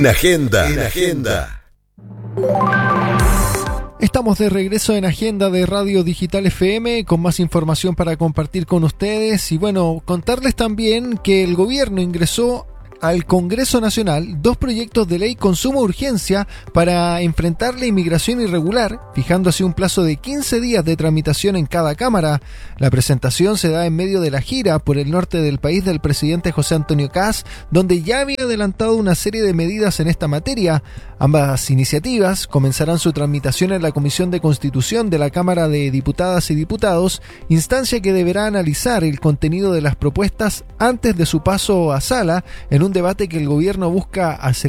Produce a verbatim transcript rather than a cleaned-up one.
En Agenda, en Agenda. Estamos de regreso en Agenda de Radio Digital F M con más información para compartir con ustedes y bueno, contarles también que el gobierno ingresó al Congreso Nacional dos proyectos de ley con suma urgencia para enfrentar la inmigración irregular, fijando así un plazo de quince días de tramitación en cada cámara. La presentación se da en medio de la gira por el norte del país del presidente José Antonio Kast, donde ya había adelantado una serie de medidas en esta materia. Ambas iniciativas comenzarán su tramitación en la Comisión de Constitución de la Cámara de Diputadas y Diputados, instancia que deberá analizar el contenido de las propuestas antes de su paso a sala en un debate que el gobierno busca acelerar